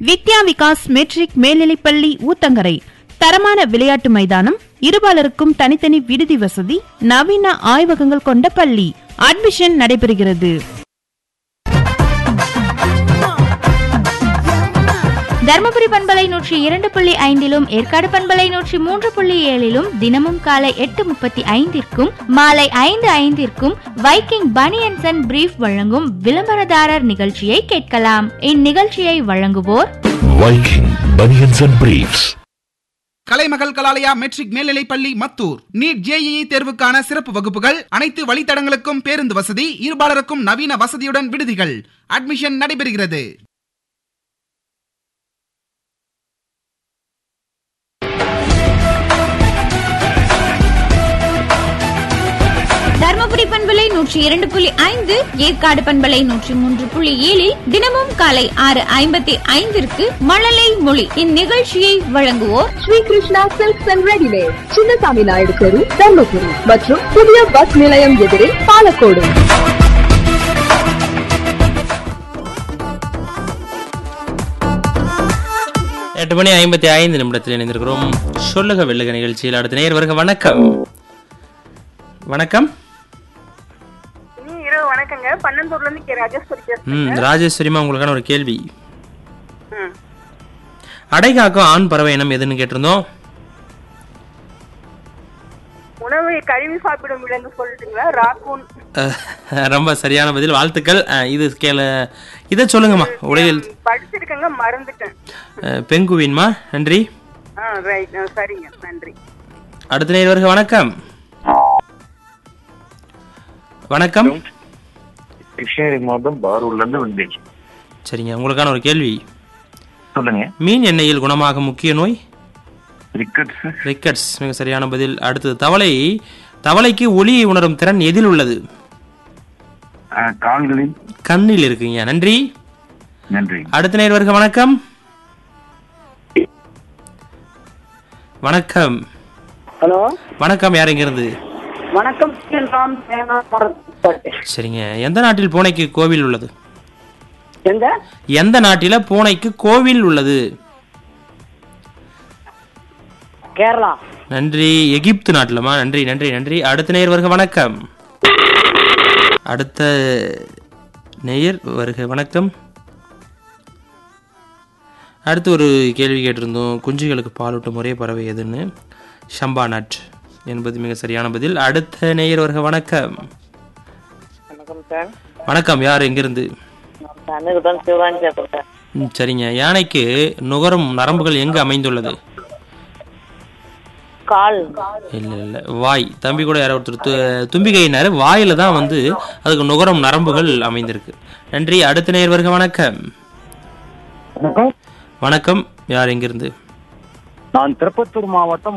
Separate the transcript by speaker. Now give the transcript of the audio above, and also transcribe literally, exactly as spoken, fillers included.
Speaker 1: வித்யா Vikas matric மேல்நிலைப்பள்ளி ஊத்தங்கரை. தரமான விளையாட்டு மைதானம், இருபாலருக்கும் தனித்தனி விடுதி வசதி, நவீன ஆய்வகங்கள் கொண்ட பள்ளி. அட்மிஷன் நடைபெறுகிறது.
Speaker 2: தர்மபுரி பண்பலை நூற்றி இரண்டு புள்ளி ஐந்திலும் ஏற்காடு பண்பலை நூற்றி மூன்று புள்ளி ஏழிலும் தினமும் காலை எட்டு முப்பத்தி ஐந்திற்கும் மாலை ஐந்து ஐந்திற்கும் வைக்கிங் பனியன்ஸ் அண்ட் பிரீஃப் வழங்கும் விளம்பரதாரர் நிகழ்ச்சியை கேட்கலாம். இந்நிகழ்ச்சியை வழங்குவோர்
Speaker 3: Viking banians and briefs.
Speaker 4: Kalaimagal Kalalaya matric மேல்நிலை பள்ளி மத்தூர். நீட் ஜேஇஇ தேர்வுக்கான சிறப்பு வகுப்புகள், அனைத்து வழித்தடங்களுக்கும் பேருந்து வசதி, இருபாலருக்கும் நவீன வசதியுடன் விடுதிகள். அட்மிஷன் நடைபெறுகிறது.
Speaker 2: தர்மபுரி பண்பலை நூற்றி இரண்டு புள்ளி ஐந்து, ஏற்காடு பண்பலை நூற்றி மூன்று புள்ளி ஏழில் தினமும் காலை ஆறு ஐம்பத்தி ஐந்திற்கு மழலை மொழி. இந்நிகழ்ச்சியை வழங்குவோர்
Speaker 5: Sri Krishna silks and readymade, Chinnasamy Naidu தெரு, தர்மபுரி மற்றும் புதிய பஸ் நிலையம் எதிரே பாலக்கோடு.
Speaker 6: எட்டு மணி ஐம்பத்தி ஐந்து நிமிடத்தில் இணைந்திருக்கிறோம். சொல்லுக வெள்ளுக நிகழ்ச்சியில் அடுத்த நேர் வருக. வணக்கம். வணக்கம்.
Speaker 7: வணக்கங்க, பன்னந்தூர்ல இருந்து ராஜேஸ்வரி பேசுறேன்.
Speaker 6: ம் ராஜேஸ்வரிமா, உங்களுக்கான ஒரு கேள்வி. அடைகாக்கும் ஆண் பறவை இனம் எதுன்னு கேட்டிருந்தோம்.
Speaker 7: உணவை கழுவி சாப்பிடும் விலங்கு சொல்லிட்டீங்களா? ராக்கூன்.
Speaker 6: ரொம்ப சரியான பதில், வாழ்த்துக்கள். இது கேள இதை சொல்லுங்கம்மா. உலகில்
Speaker 7: படிச்சிருக்கங்க, மறந்துட்டேன்.
Speaker 6: பெங்குவின்மா, நன்றி.
Speaker 7: ரைட், சரிங்க, நன்றி.
Speaker 6: அடுத்த நேர் வருக. வணக்கம். வணக்கம்.
Speaker 8: கிருஷ்ணகிரி மாவட்டம் பாரூர்ல இருந்து வந்தேன்.
Speaker 6: சரிங்க, உங்களுக்கான ஒரு கேள்வி.
Speaker 8: சொல்லுங்க.
Speaker 6: மீன் எண்ணெயில் குணமாகும் முக்கிய நோய்?
Speaker 8: ரிக்கெட்ஸ்.
Speaker 6: ரிக்கெட்ஸ், மிக சரியான பதில். அடுத்தது, தவளை தவளைக்கு ஒளியை உணரும் திறன் எதில் உள்ளது?
Speaker 8: கால்களில்.
Speaker 6: கண்ணில் இருக்குங்க. நன்றி.
Speaker 8: நன்றி.
Speaker 6: அடுத்த நேர் வருக. வணக்கம். வணக்கம்.
Speaker 7: ஹலோ,
Speaker 6: வணக்கம். யார் எங்க இருந்து?
Speaker 7: வணக்கம்.
Speaker 6: சரிங்க, எந்த நாட்டில் பூனைக்கு கோவில் உள்ளது?
Speaker 7: எங்க
Speaker 6: எந்த நாட்டில பூனைக்கு கோவில் உள்ளது?
Speaker 7: கேரளா.
Speaker 6: நன்றி. எகிப்து நாட்டிலமா? நன்றி நன்றி நன்றி. அடுத்த நேயர் வருக. வணக்கம். அடுத்த நேயர் வருக. வணக்கம். அடுத்து ஒரு கேள்வி கேட்டிருந்தோம். குஞ்சுகளுக்கு பாலூட்டும் ஒரே பறவை எதுன்னு? ஷம்பா நட் என்பது மிக சரியான பதில். அடுத்த நேயர் வருக. வணக்கம்.
Speaker 7: வணக்கம் சார்.
Speaker 6: வணக்கம். யார் எங்கிருந்து? சரிங்க, யானைக்கு நுகரும் நரம்புகள் எங்கு அமைந்துள்ளது?
Speaker 7: கால்.
Speaker 6: இல்ல இல்ல, வாய். தம்பி கூட யாரோ ஒருத்தர் தும்பிக்கையினாரு, வாயில தான் வந்து அதுக்கு நுகரும் நரம்புகள் அமைந்திருக்கு. நன்றி. அடுத்த நேயர் வருக. வணக்கம். வணக்கம். யார் எங்கிருந்து?
Speaker 8: நான் திருப்பத்தூர் மாவட்டம்